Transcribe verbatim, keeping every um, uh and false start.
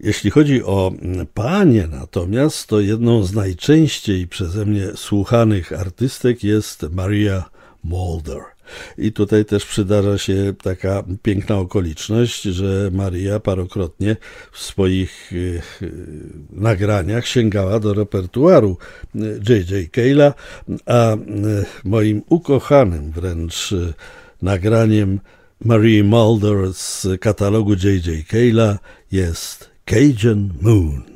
Jeśli chodzi o panie natomiast, to jedną z najczęściej przeze mnie słuchanych artystek jest Maria Mulder. I tutaj też przydarza się taka piękna okoliczność, że Maria parokrotnie w swoich nagraniach sięgała do repertuaru J J. Cale'a, a moim ukochanym wręcz nagraniem Marii Mulder z katalogu J J. Cale'a jest Cajun Moon.